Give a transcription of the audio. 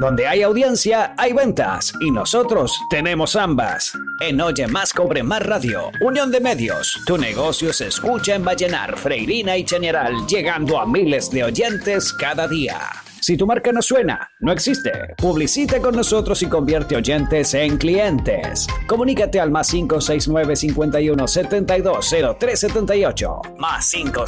Donde hay audiencia, hay ventas. Y nosotros tenemos ambas. En Oye Más Cobre Más Radio, Unión de Medios, tu negocio se escucha en Vallenar, Freirina y Chañaral, llegando a miles de oyentes cada día. Si tu marca no suena, no existe. Publicita con nosotros y convierte oyentes en clientes. Comunícate al +569 51 72 0378. +569